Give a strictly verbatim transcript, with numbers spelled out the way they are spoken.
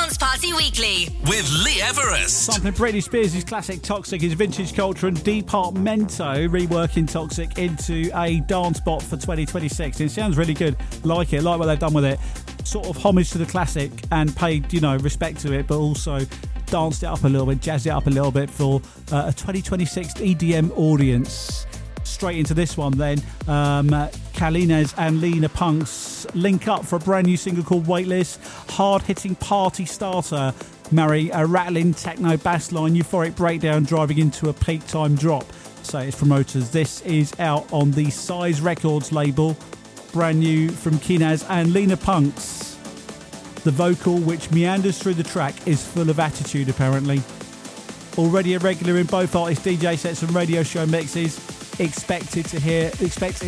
Dance Party Weekly with Lee Everest. Sampling Britney Spears' classic Toxic is Vintage Culture and Departamento reworking Toxic into a dance bop for twenty twenty-six. It sounds really good. Like it, like what they've done with it. Sort of homage to the classic and paid, you know, respect to it, but also danced it up a little bit, jazzed it up a little bit for uh, a twenty twenty-six E D M audience. Straight into this one then, um, Kalines and Lena Punks link up for a brand new single called Weightless. Hard-hitting party starter, marry a rattling techno bass line, euphoric breakdown driving into a peak time drop. So its promoters. This is out on the Size Records label. Brand new from Kinaz and Lena Punks. The vocal, which meanders through the track, is full of attitude apparently. Already a regular in both artists' D J sets and radio show mixes. Expected to hear, expect